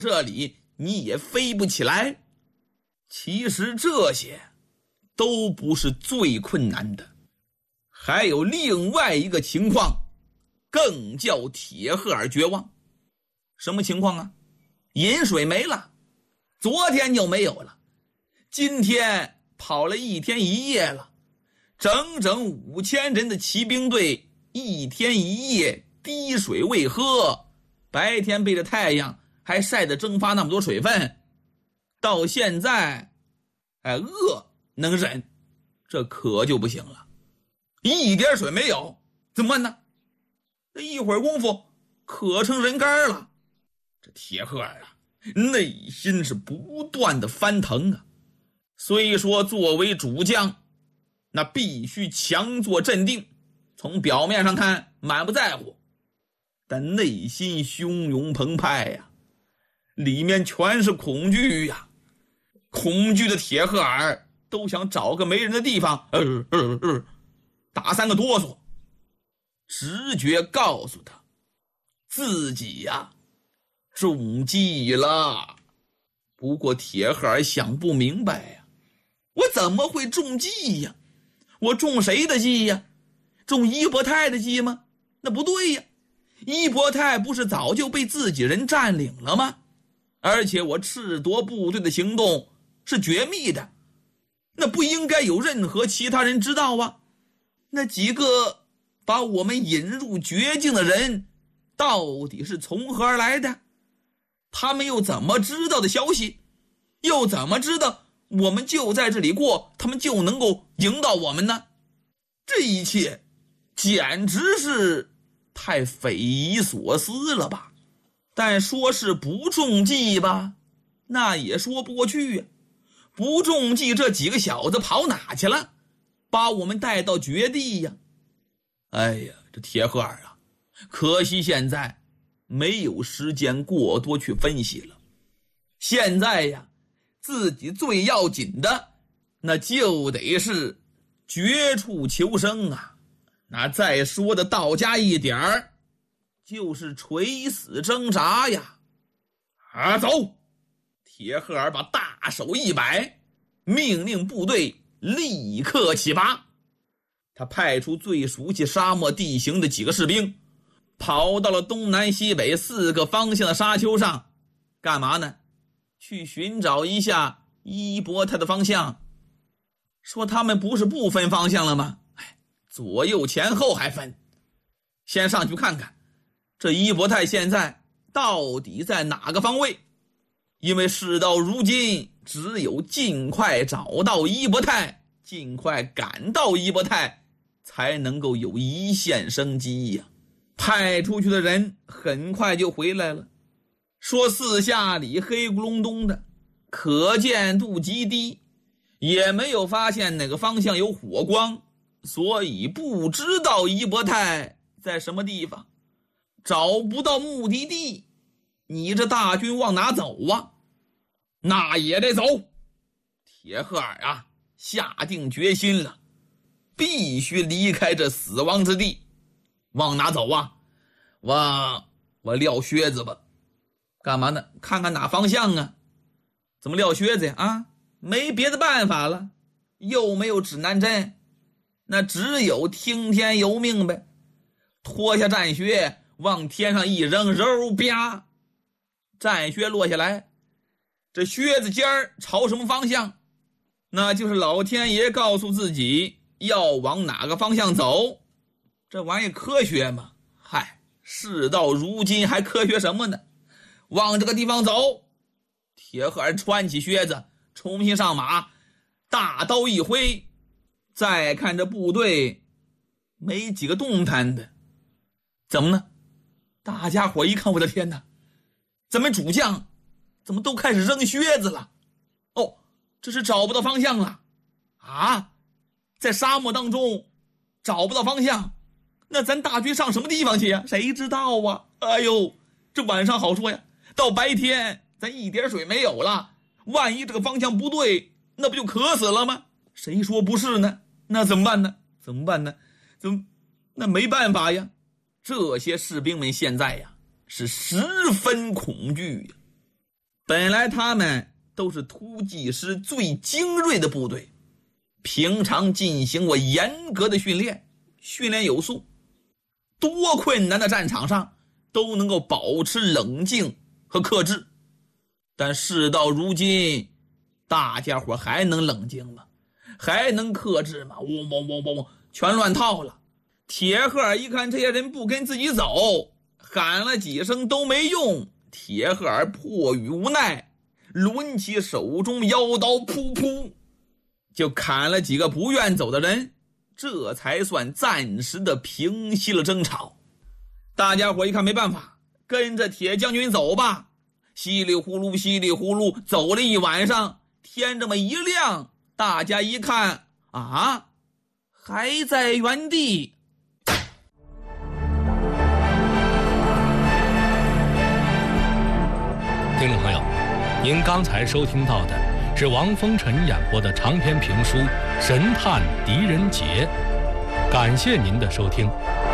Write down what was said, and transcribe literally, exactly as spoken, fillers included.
这里你也飞不起来。其实这些都不是最困难的，还有另外一个情况更叫铁赫尔绝望。什么情况啊？饮水没了，昨天就没有了，今天跑了一天一夜了，整整五千人的骑兵队一天一夜滴水未喝，白天背着太阳还晒得蒸发那么多水分，到现在哎，饿能忍，这渴就不行了，一点水没有，怎么办呢？一会儿功夫渴成人干了。这铁赫尔啊，内心是不断的翻腾啊。虽说作为主将，那必须强作镇定，从表面上看满不在乎，但内心汹涌澎湃呀、啊，里面全是恐惧呀、啊。恐惧的铁赫尔都想找个没人的地方，呃呃呃，打三个哆嗦。直觉告诉他，自己呀、啊、中计了。不过铁赫尔想不明白呀、啊，我怎么会中计呀？我中谁的计呀？中伊伯泰的计吗？那不对呀，伊伯泰不是早就被自己人占领了吗？而且我赤夺部队的行动是绝密的，那不应该有任何其他人知道啊。那几个把我们引入绝境的人到底是从何而来的？他们又怎么知道的消息？又怎么知道我们就在这里过，他们就能够赢到我们呢？这一切简直是太匪夷所思了吧。但说是不中计吧，那也说不过去呀、啊。不中计，这几个小子跑哪去了？把我们带到绝地呀！哎呀，这铁赫尔啊，可惜现在没有时间过多去分析了。现在呀，自己最要紧的那就得是绝处求生啊。那再说的道家一点儿，就是垂死挣扎呀。啊，走！铁赫尔把大手一摆，命令部队立刻起拔。他派出最熟悉沙漠地形的几个士兵，跑到了东南西北四个方向的沙丘上，干嘛呢？去寻找一下伊伯泰的方向。说他们不是不分方向了吗？哎，左右前后还分。先上去看看，这伊伯泰现在到底在哪个方位？因为事到如今，只有尽快找到伊伯泰，尽快赶到伊伯泰，才能够有一线生机呀。派出去的人很快就回来了，说四下里黑咕隆咚的，可见度极低，也没有发现哪个方向有火光，所以不知道伊伯泰在什么地方，找不到目的地，你这大军往哪走啊？那也得走。铁赫尔啊，下定决心了，必须离开这死亡之地。往哪走啊？往我撂靴子吧。干嘛呢？看看哪方向啊？怎么撂靴子呀？啊，没别的办法了，又没有指南针，那只有听天由命呗。脱下战靴往天上一扔，揉啪，战靴落下来。这靴子尖儿朝什么方向？那就是老天爷告诉自己要往哪个方向走。这玩意科学吗？嗨，事到如今还科学什么呢？往这个地方走。铁赫尔穿起靴子，重新上马，大刀一挥，再看这部队没几个动弹的。怎么呢？大家伙一看，我的天哪，咱们主将怎么都开始扔靴子了？哦，这是找不到方向了啊！在沙漠当中找不到方向，那咱大军上什么地方去呀？谁知道啊？哎呦，这晚上好说呀，到白天咱一点水没有了，万一这个方向不对，那不就渴死了吗？谁说不是呢？那怎么办呢？怎么办呢？怎么？那没办法呀。这些士兵们现在呀是十分恐惧呀。 本来他们都是突击师最精锐的部队，平常进行过严格的训练，训练有素，多困难的战场上都能够保持冷静和克制。但事到如今，大家伙还能冷静吗？还能克制吗？嗡嗡嗡嗡嗡，全乱套了。铁赫尔一看这些人不跟自己走，喊了几声都没用，铁赫尔迫于无奈，抡起手中腰刀，噗噗就砍了几个不愿走的人，这才算暂时的平息了争吵。大家伙一看没办法，跟着铁将军走吧。稀里呼噜稀里呼噜走了一晚上，天这么一亮，大家一看啊，还在原地。 听众朋友，您刚才收听到的是王风尘演播的长篇评书《神探狄仁杰》，感谢您的收听。